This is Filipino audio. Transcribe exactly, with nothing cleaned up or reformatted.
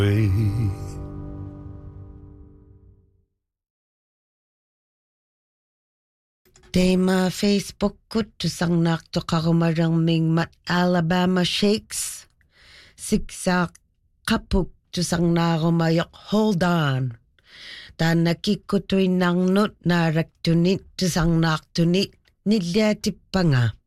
Tema Facebook ko tusang nakto karumarang ming mat Alabama Shakes. Siksak kapuk tusang narumayok hold on. Dan nakikutoy nang not na raktunit tusang naktunit nilyatip pa nga.